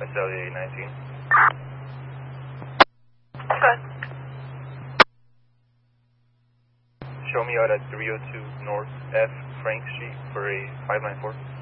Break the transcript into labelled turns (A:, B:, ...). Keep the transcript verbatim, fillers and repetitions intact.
A: S L E nineteen.
B: Good.
A: Show me out at three oh two North F Frank Street for a five nine four.